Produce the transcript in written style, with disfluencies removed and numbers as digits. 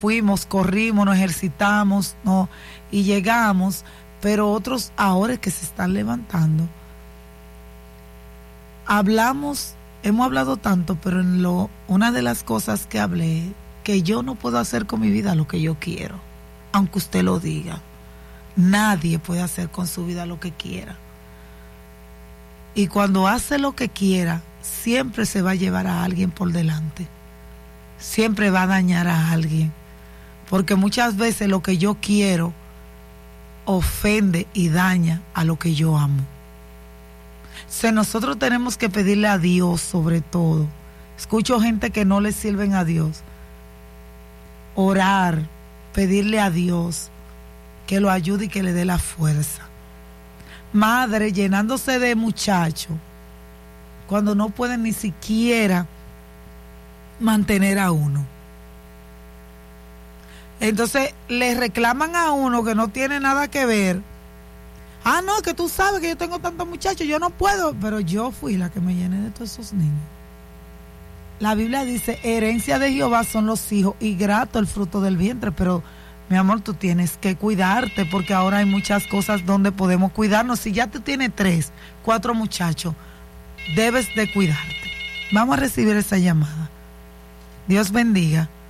fuimos, corrimos, nos ejercitamos, ¿no? Y llegamos, pero otros ahora es que se están levantando. Hemos hablado tanto, pero una de las cosas que hablé, que yo no puedo hacer con mi vida lo que yo quiero, aunque usted lo diga. Nadie puede hacer con su vida lo que quiera. Y cuando hace lo que quiera, siempre se va a llevar a alguien por delante. Siempre va a dañar a alguien. Porque muchas veces lo que yo quiero ofende y daña a lo que yo amo. Nosotros tenemos que pedirle a Dios sobre todo. Escucho gente que no le sirven a Dios. Orar, pedirle a Dios que lo ayude y que le dé la fuerza. Madre llenándose de muchachos cuando no pueden ni siquiera mantener a uno. Entonces le reclaman a uno que no tiene nada que ver. Ah, no, que tú sabes que yo tengo tantos muchachos, yo no puedo, pero yo fui la que me llené de todos esos niños. La Biblia dice, herencia de Jehová son los hijos y grato el fruto del vientre, pero mi amor, tú tienes que cuidarte porque ahora hay muchas cosas donde podemos cuidarnos. Si ya tú tienes 3, 4 muchachos, debes de cuidarte. Vamos a recibir esa llamada. Dios bendiga.